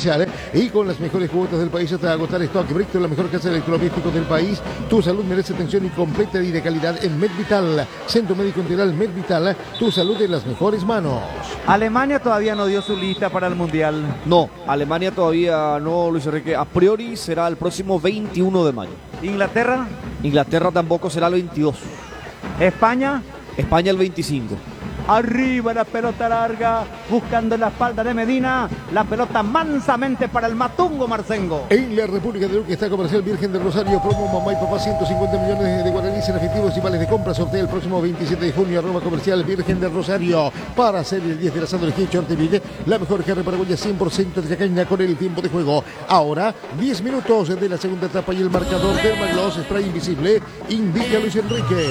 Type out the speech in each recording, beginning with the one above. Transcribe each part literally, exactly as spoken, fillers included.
comercial y con las mejores cuotas del país hasta agotar stock. Bricto, la mejor casa de electrodomésticos del país. Tu salud merece atención y completa y de calidad en MedVital. Centro Médico Integral MedVital. Tu salud en las mejores manos. Alemania todavía no dio su lista para el Mundial. No, Alemania todavía no, Luis Enrique. A priori será el próximo veintiuno de mayo. Inglaterra. Inglaterra tampoco será el veintidós. España. España el veinticinco. Arriba la pelota larga, buscando la espalda de Medina. La pelota mansamente para el Matungo Marcengo. En la República de Uruguay está Comercial Virgen del Rosario. Promo mamá y papá, ciento cincuenta millones de guaraníes en efectivos y vales de compra. Sorteo el próximo veintisiete de junio. Arroba Comercial Virgen del Rosario. Para hacer el diez de la Sandro Esquí Chorteville. La mejor carne paraguaya cien por ciento de cacaña con el tiempo de juego. Ahora, diez minutos de la segunda etapa y el marcador del Maglos Spray Invisible indica Luis Enrique.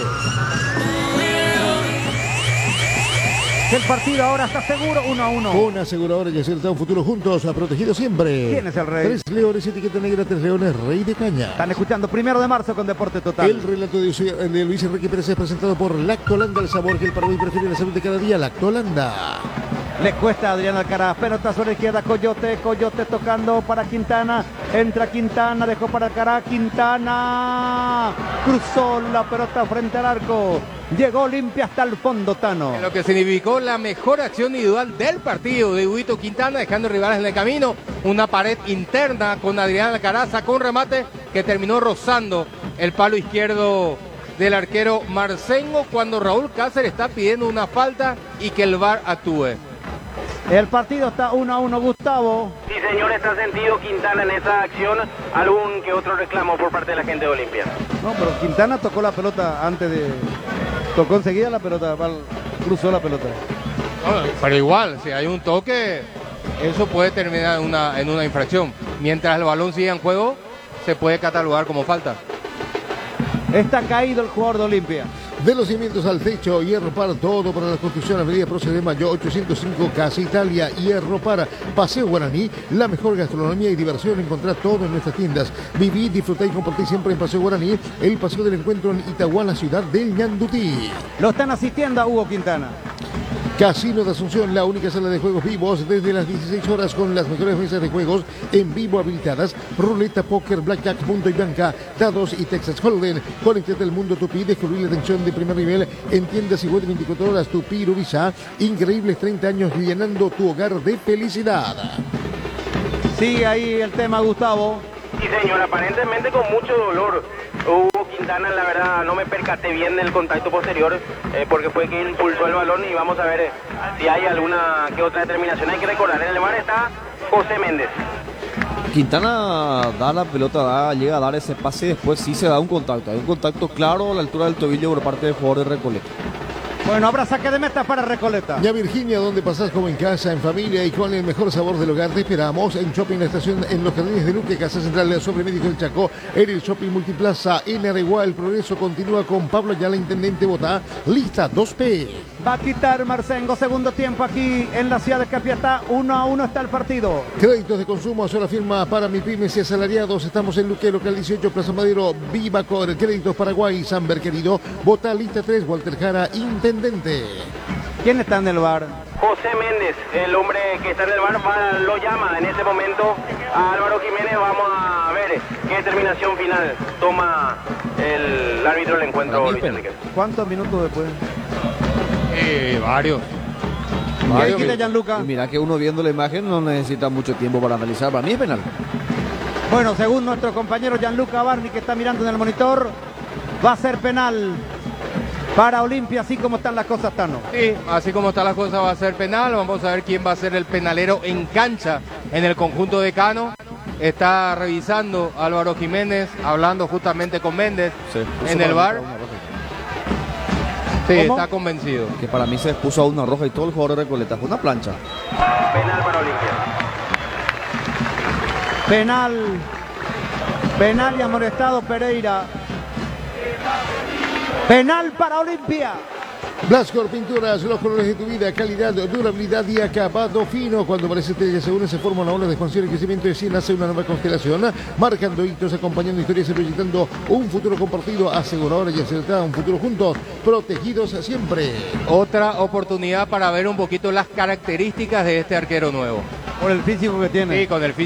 El partido ahora está seguro, uno a uno. Con aseguradora y acertado un futuro juntos, ha protegido siempre. ¿Quién es el rey? Tres leones, etiqueta negra, tres leones, rey de caña. Están escuchando Primero de Marzo con Deporte Total. El relato de, de Luis Enrique Pérez es presentado por Lactolanda, el sabor que el Paraguay prefiere, la salud de cada día. Lactolanda. Le cuesta a Adrián Alcaraz, pelota sobre la izquierda, Coyote, Coyote tocando para Quintana, entra Quintana, dejó para Alcaraz, Quintana, cruzó la pelota frente al arco, llegó limpia hasta el fondo, Tano. Lo que significó la mejor acción individual del partido de Huguito Quintana, dejando rivales en el camino, una pared interna con Adrián Alcaraz, sacó un remate que terminó rozando el palo izquierdo del arquero Marcengo, cuando Raúl Cáceres está pidiendo una falta y que el V A R actúe. El partido está uno a uno, Gustavo. Sí, señor, está sentido Quintana en esa acción. Algún que otro reclamo por parte de la gente de Olimpia. No, pero Quintana tocó la pelota antes de... Tocó enseguida la pelota, cruzó la pelota. No, pero igual, si hay un toque, eso puede terminar en una, en una infracción. Mientras el balón siga en juego, se puede catalogar como falta. Está caído el jugador de Olimpia. De los cimientos al techo, Hierro Par, todo para la construcción. Avenida Prócer de Mayo, ochocientos cinco, Casa Italia. Hierro Par, Paseo Guaraní, la mejor gastronomía y diversión. Encontrá todo en nuestras tiendas. Viví, disfrutá y compartí siempre en Paseo Guaraní, el paseo del encuentro en Itagua, la ciudad del Ñandutí. Lo están asistiendo a Hugo Quintana. Casino de Asunción, la única sala de juegos vivos desde las dieciséis horas con las mejores mesas de juegos en vivo habilitadas. Ruleta, póker, blackjack, punto y blanca, dados y Texas Hold'em. Conéctate al mundo Tupí, descubrir la atención de primer nivel en tiendas y web veinticuatro horas. Tupí Irubisa, increíbles treinta años llenando tu hogar de felicidad. Sigue ahí el tema, Gustavo. Sí, señor, aparentemente con mucho dolor. Hugo Quintana, la verdad, no me percaté bien del contacto posterior, eh, porque fue quien impulsó el balón y vamos a ver eh, si hay alguna que otra determinación. Hay que recordar, en el V A R está José Méndez. Quintana da la pelota, da, llega a dar ese pase y después sí se da un contacto. Hay un contacto claro a la altura del tobillo por parte del jugador de Recoleta. Bueno, habrá saque de meta para Recoleta. Ya Virginia, donde pasás como en casa, en familia y con el mejor sabor del hogar. Te esperamos en Shopping La Estación, en los Jardines de Luque, Casa Central sobre Médico del Chaco, en el Shopping Multiplaza, en Areguá. El progreso continúa con Pablo Ayala, Intendente Botá, lista dos P. Va a quitar Marcengo, segundo tiempo aquí en la ciudad de Capiatá, uno a uno está el partido. Créditos de consumo, sola firma para MIPYMES y asalariados. Estamos en Luque, local dieciocho, Plaza Madero, Vivacor. Créditos Paraguay, Samber querido, Botá, lista tres, Walter Jara, Intendente. ¿Quién está en el V A R? José Méndez, el hombre que está en el V A R, va, lo llama en este momento a Álvaro Jiménez. Vamos a ver qué determinación final toma el árbitro del encuentro, Luis Enrique. ¿Cuántos minutos después? Eh, varios. ¿Qué quita Gianluca? Y mira que uno viendo la imagen no necesita mucho tiempo para analizar. Para mí es penal. Bueno, según nuestro compañero Gianluca Barni, que está mirando en el monitor, va a ser penal para Olimpia, así como están las cosas, Tano. Sí, así como están las cosas va a ser penal. Vamos a ver quién va a ser el penalero en cancha en el conjunto de Cano. Está revisando Álvaro Jiménez, hablando justamente con Méndez Sí, en el V A R. Sí, ¿Cómo? está convencido. Que para mí se expuso a una roja y todo el jugador de Recoleta. Fue una plancha. Penal para Olimpia. Penal. Penal y amonestado Pereira. Penal para Olimpia. Blascor Pinturas, los colores de tu vida, calidad, durabilidad y acabado fino. Cuando varias estrellas se unen, se forma una ola de expansión y crecimiento, y así nace una nueva constelación, marcando hitos, acompañando historias y proyectando un futuro compartido, aseguradora y acertada, un futuro juntos, protegidos siempre. Otra oportunidad para ver un poquito las características de este arquero nuevo. Por el físico que tiene. Sí, con el físico.